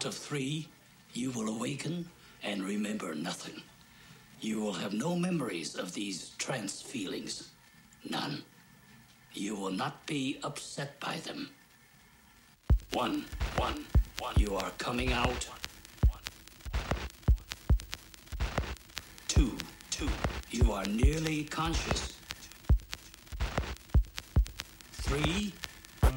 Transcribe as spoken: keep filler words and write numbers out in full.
count of three, you will awaken and remember nothing. You will have no memories of these trance feelings. None. You will not be upset by them. One, one, one. You are coming out. Two, two. You are nearly conscious. Three.